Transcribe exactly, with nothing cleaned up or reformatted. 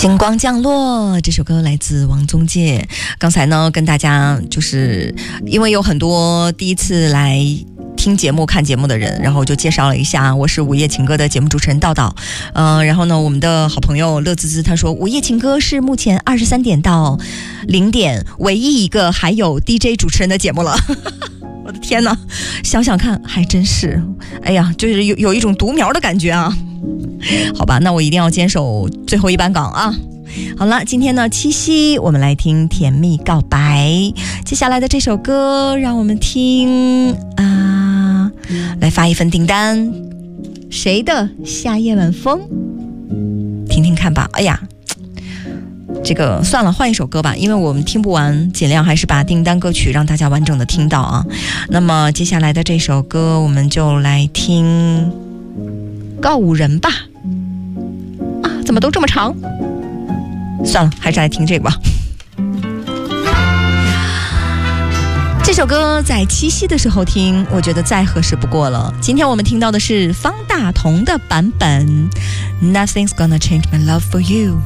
星光降落这首歌来自王宗介。刚才呢跟大家就是因为有很多第一次来听节目看节目的人，然后就介绍了一下，我是午夜情歌的节目主持人道道。嗯、呃，然后呢我们的好朋友乐滋滋他说，午夜情歌是目前二十三点到零点唯一一个还有 D J 主持人的节目了。我的天哪，想想看还真是，哎呀，就是有有一种独苗的感觉啊。好吧，那我一定要坚守最后一班岗啊。好了，今天呢七夕我们来听甜蜜告白，接下来的这首歌让我们听啊，来发一份订单，谁的夏夜晚风，听听看吧。哎呀，这个算了，换一首歌吧，因为我们听不完，尽量还是把订单歌曲让大家完整的听到啊。那么接下来的这首歌我们就来听告五人吧。啊，怎么都这么长？算了，还是来听这个吧。这首歌在七夕的时候听，我觉得再合适不过了。今天我们听到的是方大同的版本 Nothing's gonna change my love for you。